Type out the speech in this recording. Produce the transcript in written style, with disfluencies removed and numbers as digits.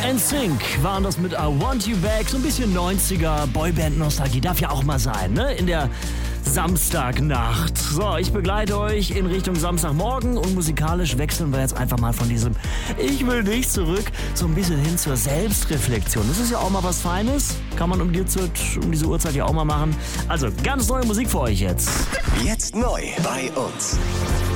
NSYNC waren das mit I Want You Back. So ein bisschen 90er Boyband-Nostalgie. Darf ja auch mal sein, ne? In der Samstagnacht. So, ich begleite euch in Richtung Samstagmorgen und musikalisch wechseln wir jetzt einfach mal von diesem Ich will nicht zurück so ein bisschen hin zur Selbstreflexion. Das ist ja auch mal was Feines. Kann man um diese Uhrzeit ja auch mal machen. Also, ganz neue Musik für euch jetzt. Jetzt neu bei uns.